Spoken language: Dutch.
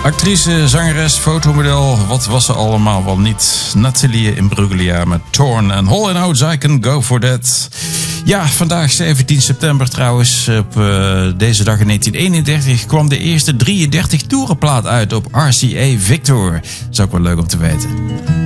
Actrice, zangeres, fotomodel, wat was ze allemaal wel niet? Nathalie Imbruglia met Torn en Hall & Oates, I Can Go For That. Ja, vandaag 17 september trouwens. Op deze dag in 1931 kwam de eerste 33 toerenplaat uit op RCA Victor. Dat is ook wel leuk om te weten.